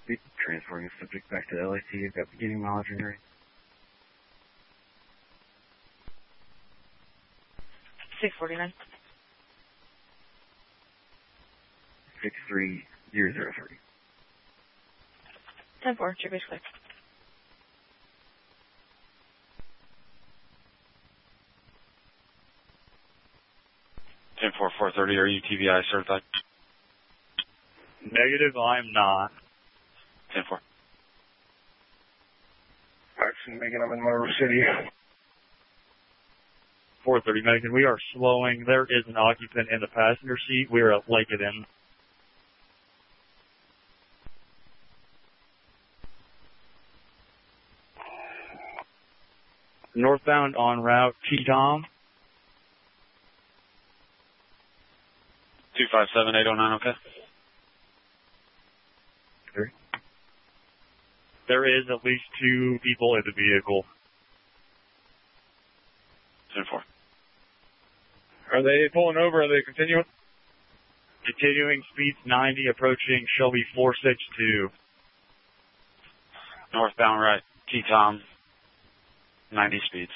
Be transporting the subject back to the LAC. You've got beginning mileage and rate. 649. 63003. 10-4, your base clear. 430, are you TVI certified? Negative, I'm not. 10-4. Action, Megan, I'm in Motor City. 430, Megan, we are slowing. There is an occupant in the passenger seat. We are at Lakeden. Northbound en route, T-Tom. 257809, okay? There is at least 2 people in the vehicle. 10-4. Are they pulling over? Are they continuing? Continuing, speeds 90, approaching Shelby 462. Northbound right, T-Tom, 90 speeds.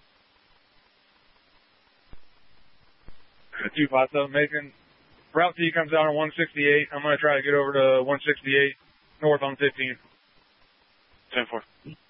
257 Macon. Route T comes down on 168. I'm going to try to get over to 168 north on 15. 10-4.